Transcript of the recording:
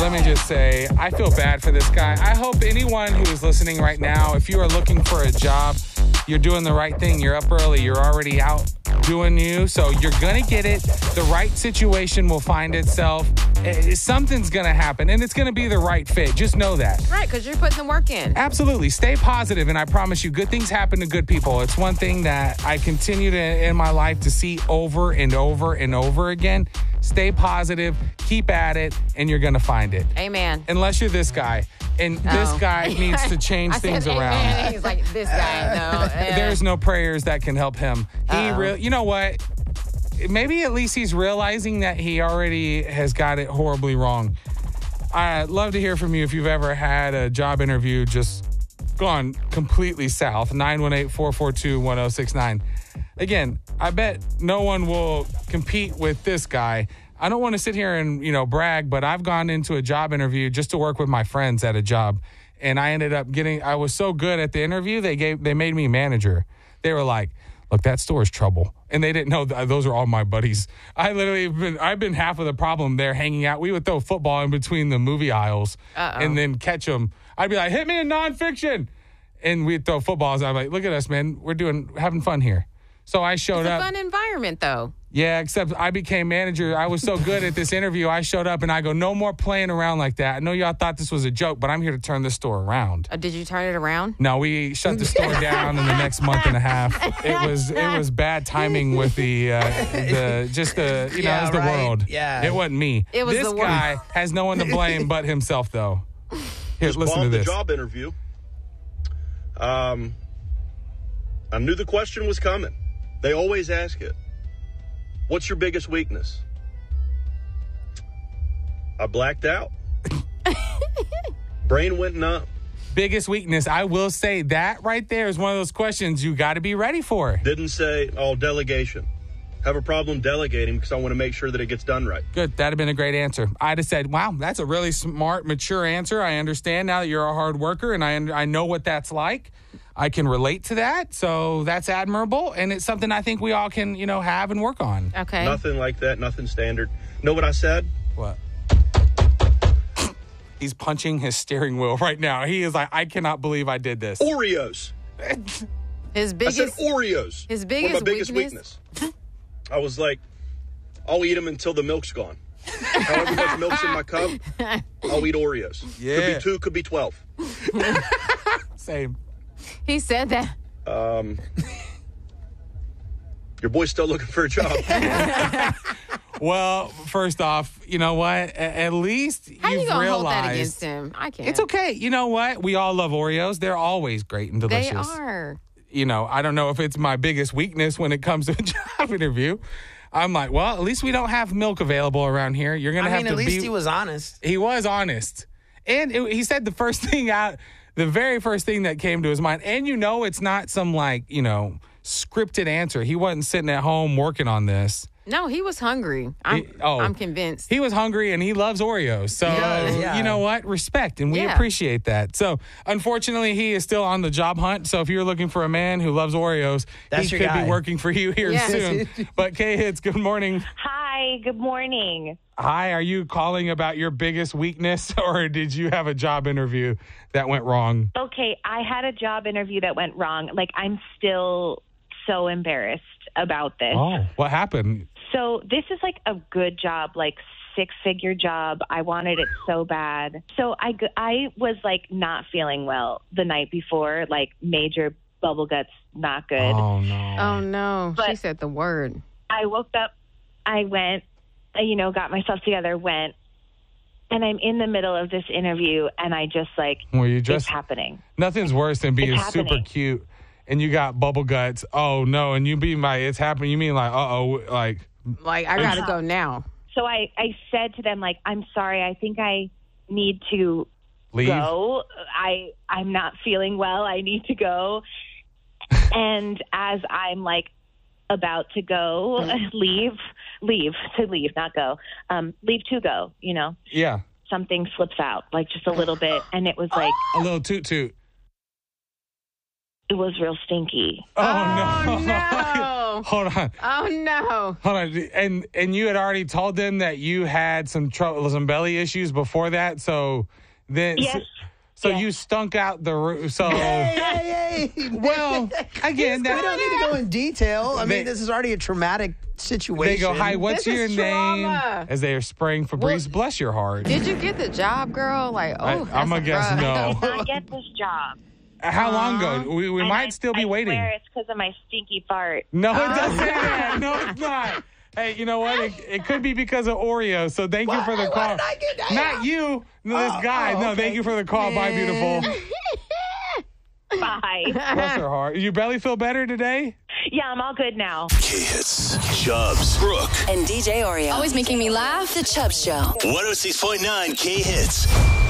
let me just say, I feel bad for this guy. I hope anyone who is listening right now, if you are looking for a job, you're doing the right thing. You're up early. You're already out doing you. So you're going to get it. The right situation will find itself. Something's going to happen, and it's going to be the right fit. Just know that. Right, because you're putting the work in. Absolutely. Stay positive, and I promise you, good things happen to good people. It's one thing that I continue to, in my life, to see over and over and over again. Stay positive, keep at it, and you're going to find it. Amen. Unless you're this guy. And this guy needs to change things around. Amen. He's like, this guy, no. There's no prayers that can help him. You know what? Maybe at least he's realizing that he already has got it horribly wrong. I'd love to hear from you if you've ever had a job interview just gone completely south. 918-442-1069. Again, I bet no one will compete with this guy. I don't want to sit here and, brag, but I've gone into a job interview just to work with my friends at a job. And I ended up I was so good at the interview, they made me manager. They were like, look, that store's trouble. And they didn't know those are all my buddies. I've been half of the problem there hanging out. We would throw football in between the movie aisles and then catch them. I'd be like, hit me in nonfiction. And we'd throw footballs. I'm like, look at us, man. We're having fun here. So I showed up. It's a fun environment, though. Yeah, except I became manager. I was so good at this interview. I showed up and I go, no more playing around like that. I know y'all thought this was a joke, but I'm here to turn this store around. Did you turn it around? No, we shut the store down in the next month and a half. It was bad timing with the world. Yeah. It wasn't me. It was this the guy has no one to blame but himself, though. Here, listen to this. The job interview. I knew the question was coming. They always ask it. What's your biggest weakness? I blacked out. Brain went numb. Biggest weakness. I will say that right there is one of those questions you got to be ready for. Didn't say, delegation. Have a problem delegating because I want to make sure that it gets done right. Good. That'd have been a great answer. I'd have said, wow, that's a really smart, mature answer. I understand now that you're a hard worker, and I know what that's like. I can relate to that, so that's admirable, and it's something I think we all can, have and work on. Okay. Nothing like that, nothing standard. Know what I said? What? He's punching his steering wheel right now. He is like, I cannot believe I did this. Oreos. His biggest. I said Oreos. His biggest, my biggest weakness. I was like, I'll eat them until the milk's gone. However much milk's in my cup, I'll eat Oreos. Yeah. Could be 2, could be 12. Same. He said that. Your boy's still looking for a job. Well, first off, you know what? At least How you've you gonna realized. hold that against him? I can't. It's okay. You know what? We all love Oreos. They're always great and delicious. They are. I don't know if it's my biggest weakness when it comes to a job interview. I'm like, well, at least we don't have milk available around here. You're going to have to at least he was honest. He was honest. And he said the very first thing that came to his mind. And it's not some scripted answer. He wasn't sitting at home working on this. No, he was hungry. I'm convinced. He was hungry and he loves Oreos. So, you know what? Respect. And we appreciate that. So, unfortunately, he is still on the job hunt. So, if you're looking for a man who loves Oreos, he could be working for you here soon. But, K-Hits, good morning. Hi, good morning. Hi, are you calling about your biggest weakness or did you have a job interview that went wrong? Okay, I had a job interview that went wrong. I'm still so embarrassed about this. Oh, what happened? So this is a good job, 6-figure job. I wanted it so bad. So I was not feeling well the night before, major bubble guts, not good. Oh, no. Oh, no. But she said the word. I woke up, I went, got myself together, went, and I'm in the middle of this interview, and I just it's happening. Nothing's worse than being super cute. And you got bubble guts. Oh, no. And you mean it's happening. You mean I got to go now. So I said to them, I'm sorry. I think I need to go. I'm not feeling well. I need to go. And as I'm about to go, leave, not go, leave to go, Yeah. Something slips out, just a little bit. And it was a little toot. It was real stinky. Oh, no. no. Hold on. Oh, no. Hold on. And you had already told them that you had some belly issues before that. So then. Yes. So you stunk out the room. So Hey. Well, again, we don't need to go in detail. I mean, this is already a traumatic situation. They go, hi, what's your name? As they are spraying Febreze. Bless your heart. Did you get the job, girl? Like, I'm going to guess no. I did not get this job. How long ago? We might still be waiting. I swear it's because of my stinky fart. No, it doesn't say that. No, it's not. Hey, you know what? It could be because of Oreo. So thank you for the call. What did I get? Not you. No, this guy. okay. No, thank you for the call. Bye, beautiful. Bye. Bless her heart. You belly feel better today? Yeah, I'm all good now. K-Hits, Chubbs, Brooke, and DJ Oreo. Always making me laugh. The Chubbs Show. 106.9 K-Hits.